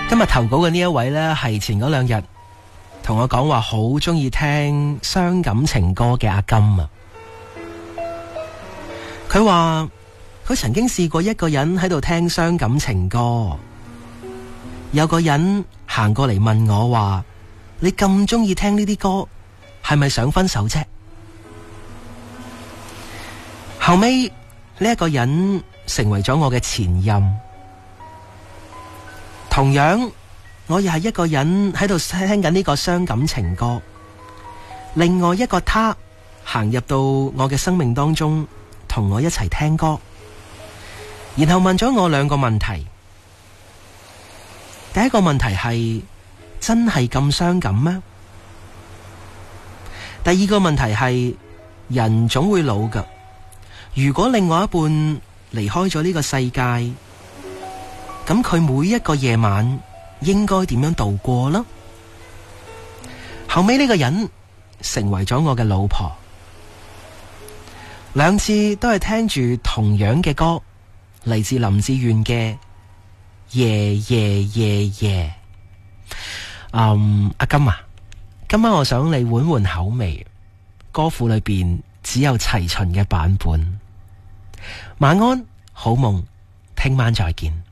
今日投稿嘅呢一位呢，係前嗰2日同我講話好鍾意聽傷感情歌嘅阿金啊。佢話佢曾經試過一個人喺度聽傷感情歌，有個人行過嚟問我話：你咁鍾意聽呢啲歌，係咪想分手啫？後尾呢一個人成為咗我嘅前任。同樣我又係一個人喺度聽緊呢個傷感情歌，另外一個他行入到我嘅生命當中，同我一齊聽歌，然後問咗我2個問題。第一個問題係：真係咁傷感咩？第二個問題係：人總會老㗎，如果另外一半離開咗呢個世界，咁佢每一個夜晚應該點樣度過呢？後尾呢個人成為咗我嘅老婆，2次都係聽住同樣嘅歌，嚟自林志炫嘅夜夜夜夜。阿金啊，今晚我想你換換口味，歌庫裏邊只有齊秦嘅版本。晚安，好夢，聽晚再見。